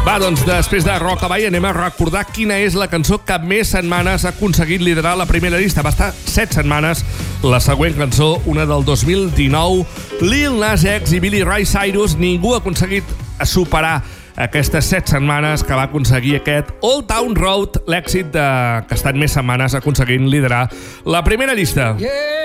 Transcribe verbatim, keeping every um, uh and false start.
Va, doncs, després de Rockabye anem a recordar quina és la cançó que més setmanes ha aconseguit liderar la primera llista. Va estar set setmanes. La següent cançó, una del dos mil dinou, Lil Nas X i Billy Ray Cyrus. Ningú ha aconseguit superar aquestes set setmanes que va aconseguir aquest Old Town Road, l'èxit de... que ha estat més setmanes aconseguint liderar la primera llista. Yeah!